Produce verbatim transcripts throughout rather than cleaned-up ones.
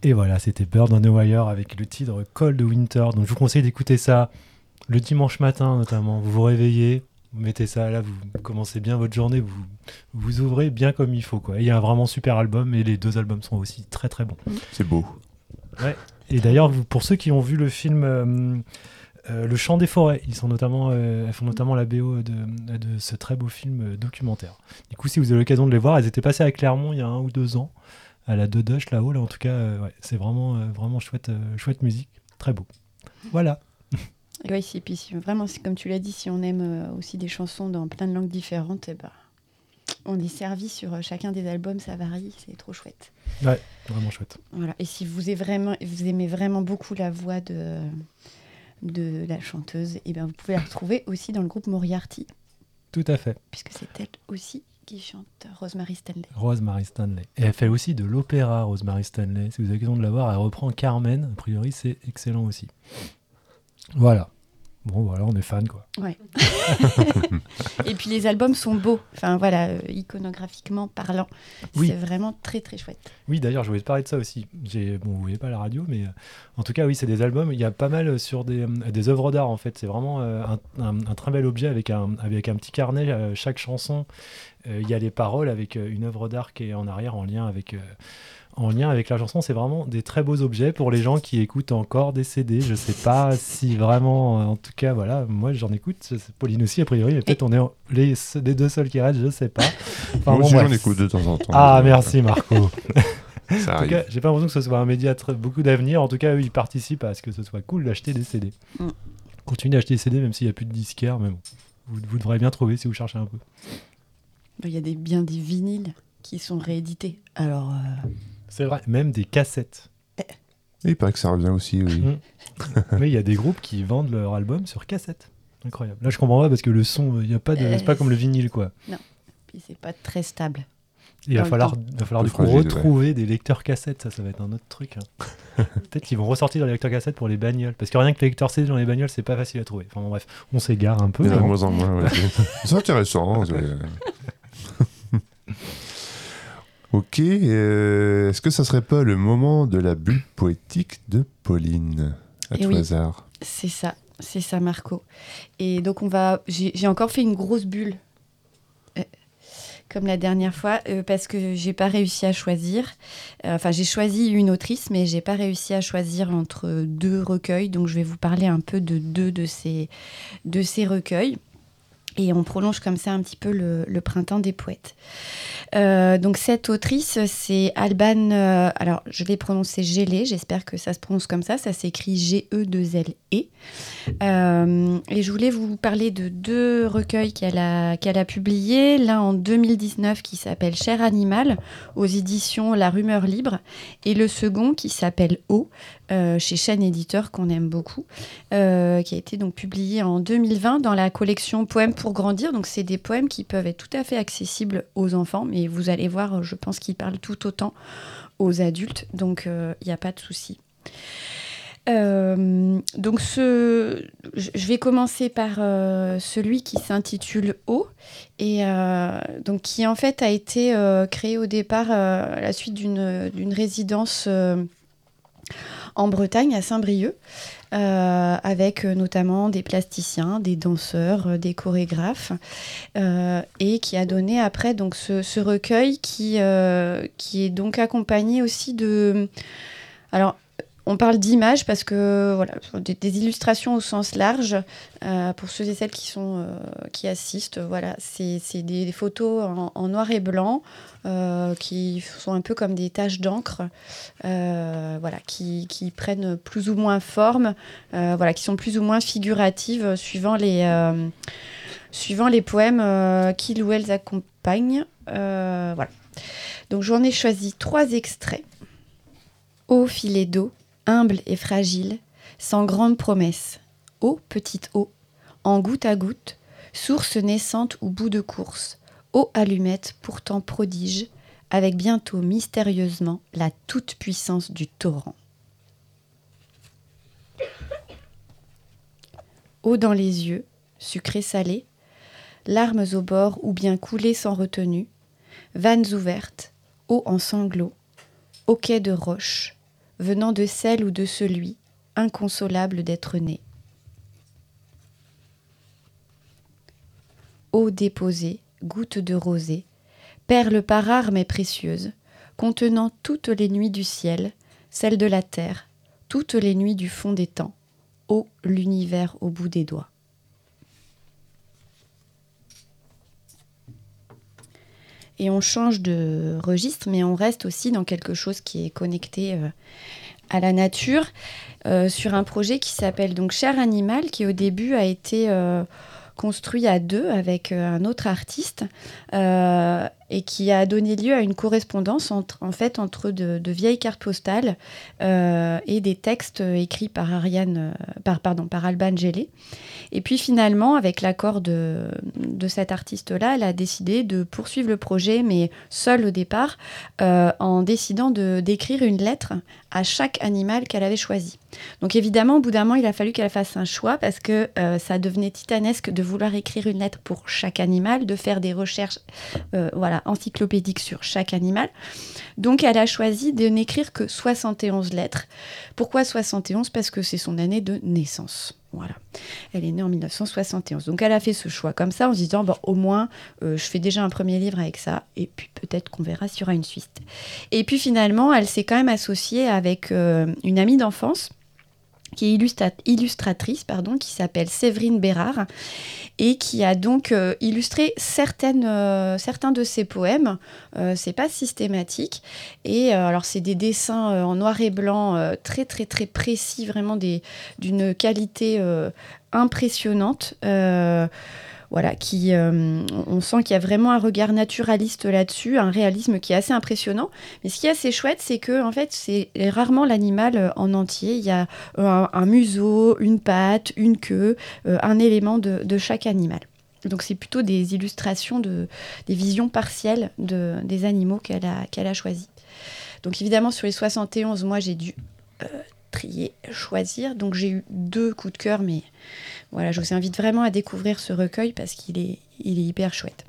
Et voilà, c'était Bird on the Wire avec le titre Cold Winter. Donc je vous conseille d'écouter ça le dimanche matin notamment. Vous vous réveillez, vous mettez ça là, vous commencez bien votre journée, vous vous ouvrez bien comme il faut, quoi. Et il y a un vraiment super album et les deux albums sont aussi très très bons. C'est beau. Ouais. Et d'ailleurs, vous- pour ceux qui ont vu le film euh, euh, Le Chant des forêts, ils sont notamment, euh, elles font notamment la B O de, de ce très beau film euh, documentaire. Du coup, si vous avez l'occasion de les voir, elles étaient passées à Clermont il y a un ou deux ans, à la Dedoche là-haut. Là, en tout cas, euh, ouais, c'est vraiment, euh, vraiment chouette, euh, chouette musique, très beau. Voilà. Et oui, et puis si- vraiment, c'est comme tu l'as dit, si on aime euh, aussi des chansons dans plein de langues différentes, eh ben, on est servi sur euh, chacun des albums, ça varie, c'est trop chouette. Ouais, vraiment chouette. Voilà. Et si vous, aimez vraiment, vous aimez vraiment beaucoup la voix de, de la chanteuse, eh ben, vous pouvez la retrouver aussi dans le groupe Moriarty, Tout à fait. puisque c'est elle aussi qui chante Rosemary Stanley. Rosemary Stanley. Et elle fait aussi de l'opéra, Rosemary Stanley. Si vous avez l'occasion de la voir, elle reprend Carmen. A priori, c'est excellent aussi. Voilà. Bon, voilà, on est fan, quoi. Ouais. Et puis les albums sont beaux, enfin voilà, euh, iconographiquement parlant, Oui. c'est vraiment très très chouette. Oui, d'ailleurs, je voulais te parler de ça aussi. J'ai... Bon, vous voyez pas la radio, mais euh, en tout cas, oui, c'est des albums. Il y a pas mal sur des, euh, des œuvres d'art, en fait. C'est vraiment euh, un, un, un très bel objet avec un, avec un petit carnet. Euh, chaque chanson, euh, il y a les paroles avec euh, une œuvre d'art qui est en arrière en lien avec... Euh, en lien avec la chanson. C'est vraiment des très beaux objets pour les gens qui écoutent encore des C D. Je sais pas si vraiment, en tout cas, voilà, moi j'en écoute, je sais- Pauline aussi a priori, mais peut-être on est en- les, les deux seuls qui restent, je sais pas. Enfin, Moi bon, aussi, bref. j'en écoute de temps en temps. Ah, Euh, merci Marco. Ça En tout arrive. cas, j'ai pas l'impression que ce soit un média très, beaucoup d'avenir. En tout cas, eux, ils participent à ce que ce soit cool d'acheter des C D. Mm. Continuez d'acheter des C D même s'il n'y a plus de disquaires, mais bon, vous, vous devrez bien trouver si vous cherchez un peu. Il y a des, bien des vinyles qui sont réédités. Alors, euh, C'est vrai, même des cassettes. Il paraît que ça revient aussi, oui. Mm. Mais il y a des groupes qui vendent leur album sur cassette. Incroyable. Là, je comprends pas parce que le son, il y a pas de, Euh, c'est pas comme le vinyle, quoi. puis c'est pas très stable. Il va Dans le falloir, temps. il va falloir Peu du coup fragile, ouais. retrouver des lecteurs cassettes. Ça, ça va être un autre truc. hein. Peut-être qu'ils vont ressortir des lecteurs cassettes pour les bagnoles. Parce que rien que les lecteurs C D dans les bagnoles, c'est pas facile à trouver. Enfin bon, bref, on s'égare un peu. Il y en a de hein. moins en moins. Ouais. C'est- C'est intéressant. c'est- Ok. euh, Est-ce que ça serait pas le moment de la bulle poétique de Pauline à Eh tout oui. hasard. C'est ça, c'est ça Marco. Et donc on va, j'ai j'ai encore fait une grosse bulle, euh, comme la dernière fois, euh, parce que j'ai pas réussi à choisir. Euh, Enfin, j'ai choisi une autrice, mais j'ai pas réussi à choisir entre deux recueils. Donc je vais vous parler un peu de deux de ces, de ces recueils. Et on prolonge comme ça un petit peu le, le printemps des poètes. Euh, donc cette autrice, c'est Alban, euh, alors je vais prononcer Gélé, j'espère que ça se prononce comme ça, ça s'écrit G E deux L E. Euh, et je voulais vous parler de deux recueils qu'elle a, qu'elle a publiés, l'un en deux mille dix-neuf qui s'appelle Cher Animal, aux éditions La Rumeur Libre, et le second qui s'appelle Eau, euh, chez Chêne Éditeur, qu'on aime beaucoup, euh, qui a été donc publié en deux mille vingt dans la collection Poèmes pour grandir. Donc c'est des poèmes qui peuvent être tout à fait accessibles aux enfants, mais vous allez voir, je pense qu'ils parlent tout autant aux adultes, donc il euh, n'y a pas de souci. Euh, donc ce, je vais commencer par euh, celui qui s'intitule Eau et euh, donc qui en fait a été euh, créé au départ euh, à la suite d'une, d'une résidence euh, en Bretagne à Saint-Brieuc. Euh, avec euh, notamment des plasticiens, des danseurs, euh, des chorégraphes, euh, et qui a donné après donc ce, ce recueil qui, euh, qui est donc accompagné aussi de... Alors, on parle d'images parce que voilà, des, des illustrations au sens large, euh, pour ceux et celles qui, sont, euh, qui assistent, voilà, c'est, c'est des, des photos en, en noir et blanc, euh, qui sont un peu comme des taches d'encre, euh, voilà, qui, qui prennent plus ou moins forme, euh, voilà, qui sont plus ou moins figuratives suivant les, euh, suivant les poèmes euh, qu'ils ou elles accompagnent. Euh, voilà. Donc j'en ai choisi trois extraits. Ô filet d'eau, humble et fragile, sans grande promesse. Ô petite eau, en goutte à goutte, source naissante ou bout de course. Ô allumette pourtant prodige, avec bientôt mystérieusement la toute-puissance du torrent. Eau dans les yeux, sucré salé, larmes au bord ou bien coulées sans retenue, vannes ouvertes, eau en sanglots, au quai de roche, venant de celle ou de celui, inconsolable d'être né. Eau déposée, goutte de rosée, perle pas rare mais précieuse, contenant toutes les nuits du ciel, celles de la terre, toutes les nuits du fond des temps, ô l'univers au bout des doigts. Et on change de registre, mais on reste aussi dans quelque chose qui est connecté euh, à la nature, euh, sur un projet qui s'appelle donc Cher Animal, qui au début a été euh, construit à deux avec euh, un autre artiste, euh, et qui a donné lieu à une correspondance entre, en fait, entre de, de vieilles cartes postales euh, et des textes écrits par Ariane, euh, par, pardon, par Alban Gellé. Et puis finalement, avec l'accord de, de cet artiste-là, elle a décidé de poursuivre le projet, mais seule au départ, euh, en décidant de, d'écrire une lettre à chaque animal qu'elle avait choisi. Donc évidemment, au bout d'un moment, il a fallu qu'elle fasse un choix parce que euh, ça devenait titanesque de vouloir écrire une lettre pour chaque animal, de faire des recherches euh, voilà, encyclopédiques sur chaque animal. Donc elle a choisi de n'écrire que soixante et onze lettres. Pourquoi soixante et onze ? Parce que c'est son année de naissance. Voilà. Elle est née en mille neuf cent soixante et onze. Donc elle a fait ce choix comme ça en se disant bon, au moins euh, je fais déjà un premier livre avec ça et puis peut-être qu'on verra s'il y aura une suite. Et puis finalement, elle s'est quand même associée avec euh, une amie d'enfance qui est illustra- illustratrice, pardon, qui s'appelle Séverine Bérard et qui a donc euh, illustré certaines, euh, certains de ses poèmes. Euh, c'est pas systématique. Et euh, alors, c'est des dessins euh, en noir et blanc euh, très, très, très précis, vraiment des, d'une qualité euh, impressionnante. Euh, Voilà, qui, euh, on sent qu'il y a vraiment un regard naturaliste là-dessus, un réalisme qui est assez impressionnant. Mais ce qui est assez chouette, c'est que en fait, c'est rarement l'animal en entier. Il y a un, un museau, une patte, une queue, euh, un élément de, de chaque animal. Donc c'est plutôt des illustrations, de, des visions partielles de, des animaux qu'elle a, qu'elle a choisis. Donc évidemment, sur les soixante et onze, moi j'ai dû euh, trier, choisir. Donc j'ai eu deux coups de cœur, mais... Voilà, je vous invite vraiment à découvrir ce recueil parce qu'il est, il est hyper chouette.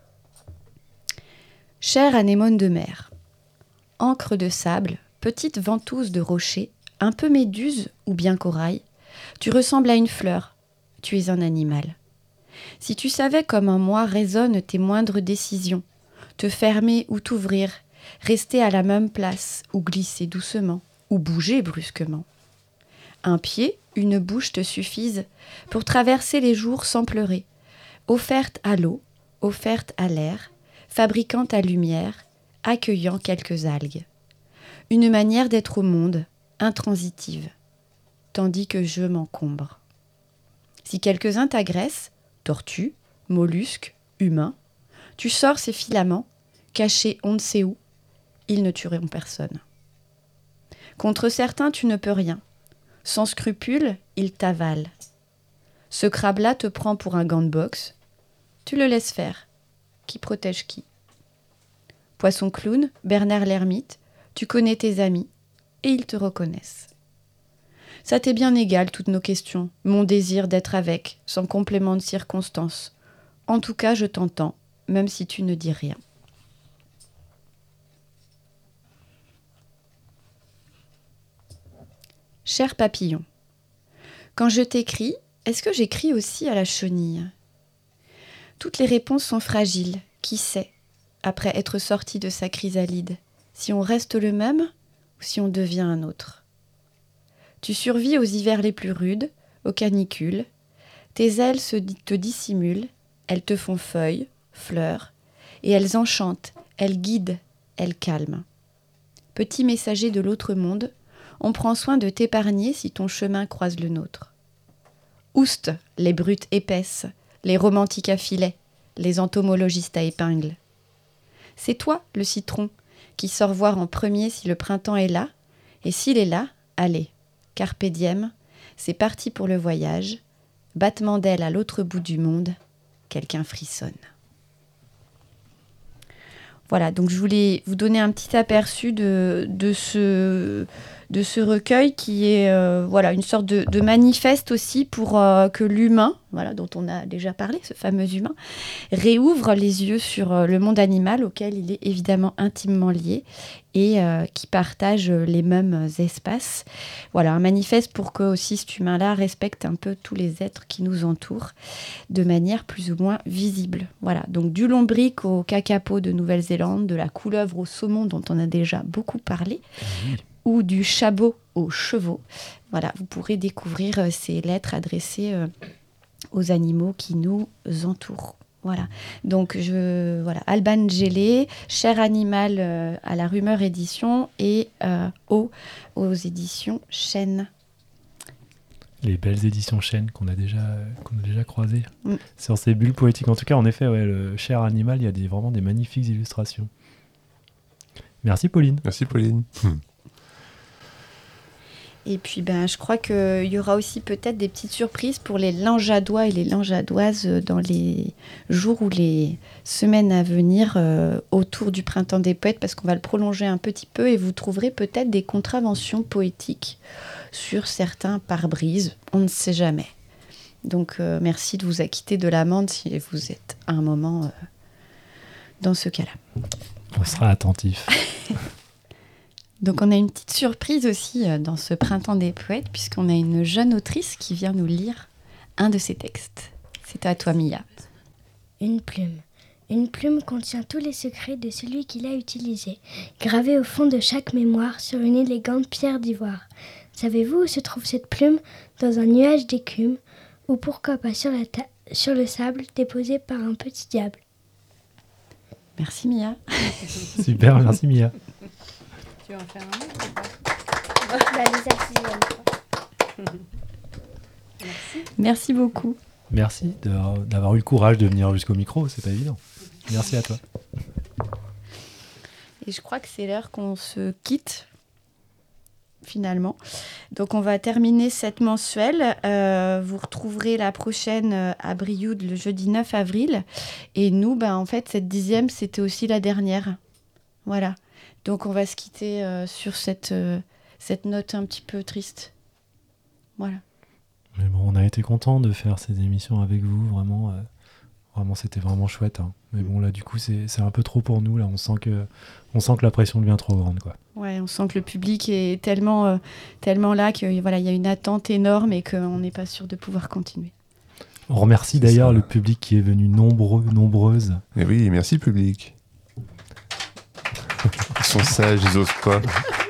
Chère anémone de mer, encre de sable, petite ventouse de rocher, un peu méduse ou bien corail, tu ressembles à une fleur, tu es un animal. Si tu savais comme en moi résonnent tes moindres décisions, te fermer ou t'ouvrir, rester à la même place ou glisser doucement ou bouger brusquement. Un pied, une bouche te suffisent pour traverser les jours sans pleurer, offerte à l'eau, offerte à l'air, fabriquant ta lumière, accueillant quelques algues. Une manière d'être au monde, intransitive, tandis que je m'encombre. Si quelques-uns t'agressent, tortues, mollusques, humains, tu sors ces filaments, cachés on ne sait où, ils ne tueront personne. Contre certains, tu ne peux rien. Sans scrupule, il t'avale. Ce crabe-là te prend pour un gant de boxe. Tu le laisses faire. Qui protège qui ? Poisson clown, Bernard l'ermite, tu connais tes amis et ils te reconnaissent. Ça t'est bien égal toutes nos questions, mon désir d'être avec, sans complément de circonstance. En tout cas, je t'entends, même si tu ne dis rien. Cher papillon, quand je t'écris, est-ce que j'écris aussi à la chenille ? Toutes les réponses sont fragiles, qui sait, après être sorti de sa chrysalide, si on reste le même ou si on devient un autre. Tu survis aux hivers les plus rudes, aux canicules, tes ailes se di- te dissimulent, elles te font feuilles, fleurs, et elles enchantent, elles guident, elles calment. Petit messager de l'autre monde, on prend soin de t'épargner si ton chemin croise le nôtre. Oust, les brutes épaisses, les romantiques à filet, les entomologistes à épingles. C'est toi, le citron, qui sors voir en premier si le printemps est là, et s'il est là, allez, carpe diem, c'est parti pour le voyage, battement d'ailes à l'autre bout du monde, quelqu'un frissonne. Voilà, donc je voulais vous donner un petit aperçu de, de ce... de ce recueil qui est euh, voilà, une sorte de, de manifeste aussi pour euh, que l'humain, voilà, dont on a déjà parlé, ce fameux humain, réouvre les yeux sur euh, le monde animal auquel il est évidemment intimement lié et euh, qui partage les mêmes espaces. Voilà, un manifeste pour que aussi cet humain-là respecte un peu tous les êtres qui nous entourent de manière plus ou moins visible. Voilà, donc du lombric au kakapo de Nouvelle-Zélande, de la couleuvre au saumon dont on a déjà beaucoup parlé, oui. ou du chabot aux chevaux. Voilà, vous pourrez découvrir euh, ces lettres adressées euh, aux animaux qui nous entourent. Voilà, donc je, voilà, Alban Gélé, Cher Animal euh, à la Rumeur Édition et euh, Eau aux éditions Chêne. Les belles éditions Chêne qu'on a déjà, qu'on a déjà croisées mm. sur ces bulles poétiques. En tout cas, en effet, ouais, le Cher Animal, il y a des, vraiment des magnifiques illustrations. Merci Pauline. Merci Pauline. Et puis, ben, je crois qu'il y aura aussi peut-être des petites surprises pour les langeadois et les langeadoises dans les jours ou les semaines à venir euh, autour du Printemps des Poètes, parce qu'on va le prolonger un petit peu et vous trouverez peut-être des contraventions poétiques sur certains pare-brises. On ne sait jamais. Donc, euh, merci de vous acquitter de l'amende si vous êtes à un moment euh, dans ce cas-là. On sera attentif. Donc on a une petite surprise aussi dans ce Printemps des Poètes, puisqu'on a une jeune autrice qui vient nous lire un de ses textes. C'est à toi, Mia. Une plume. Une plume contient tous les secrets de celui qui l'a utilisée, gravée au fond de chaque mémoire sur une élégante pierre d'ivoire. Savez-vous où se trouve cette plume ? Dans un nuage d'écume, ou pourquoi pas sur, la ta- sur le sable déposé par un petit diable. Merci, Mia. Super, merci, Mia. Tu veux en faire un autre ou pas ? Bah, les artisans. Merci. Merci beaucoup. Merci d'avoir, d'avoir eu le courage de venir jusqu'au micro, c'est pas évident. Merci à toi. Et je crois que c'est l'heure qu'on se quitte, finalement. Donc on va terminer cette mensuelle. Euh, vous retrouverez la prochaine à Brioude le jeudi neuf avril. Et nous, ben, en fait, cette dixième, c'était aussi la dernière. Voilà. Donc on va se quitter euh, sur cette, euh, cette note un petit peu triste. Voilà. Mais bon, on a été contents de faire ces émissions avec vous, vraiment. Euh, vraiment, c'était vraiment chouette. Hein. Mais bon, là, du coup, c'est, c'est un peu trop pour nous. Là, on sent que, on sent que la pression devient trop grande, quoi. Ouais, on sent que le public est tellement, euh, tellement là qu'il voilà, y a une attente énorme et qu'on n'est pas sûr de pouvoir continuer. On remercie d'ailleurs le public qui est venu nombreux, nombreuses. Et oui, merci public. Ils sont sages, ils osent pas.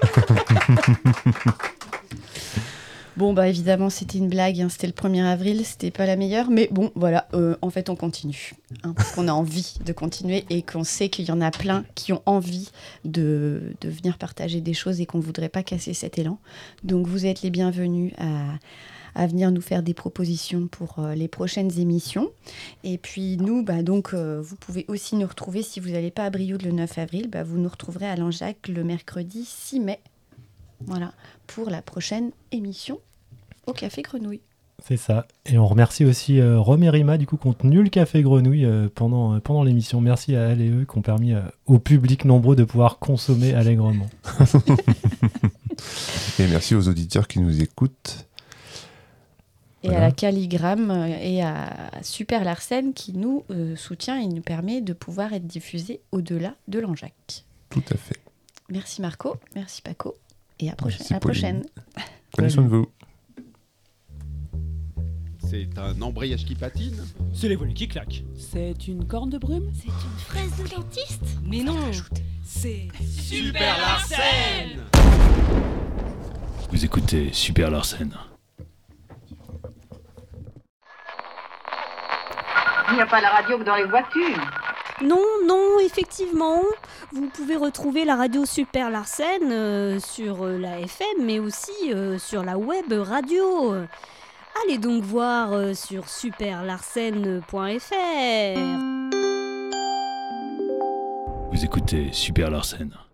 Bon, bah évidemment, c'était une blague, hein, c'était le premier avril, c'était pas la meilleure, mais bon, voilà, euh, en fait, on continue. Hein, parce qu'on a envie de continuer et qu'on sait qu'il y en a plein qui ont envie de, de venir partager des choses et qu'on voudrait pas casser cet élan. Donc, vous êtes les bienvenus à, à venir nous faire des propositions pour euh, les prochaines émissions. Et puis, nous, bah, donc, euh, vous pouvez aussi nous retrouver, si vous n'allez pas à Brioude le neuf avril, bah, vous nous retrouverez à Langeac le mercredi six mai. Voilà, pour la prochaine émission au Café Grenouille. C'est ça. Et on remercie aussi euh, Rome et Rima, du coup, qui ont tenu le Café Grenouille euh, pendant, euh, pendant l'émission. Merci à elles et eux qui ont permis euh, au public nombreux de pouvoir consommer allègrement. Et merci aux auditeurs qui nous écoutent. Et Voilà. à la Calligramme euh, et à Super Larsen qui nous euh, soutient et nous permet de pouvoir être diffusé au-delà de Langeac. Tout à fait. Merci Marco, merci Paco. Et à, prochaine, Merci, à la Pauline. prochaine. Prenez soin de vous. C'est un embrayage qui patine. C'est les volets qui claquent. C'est une corne de brume. C'est une fraise de dentiste. Mais non, c'est Super Larsen. Vous écoutez Super Larsen. Il n'y a pas la radio que dans les voitures. Non, non, effectivement. Vous pouvez retrouver la radio Super Larsen euh, sur euh, la F M, mais aussi euh, sur la web radio. Allez donc voir euh, sur super larsen point f r. Vous écoutez Super Larsen.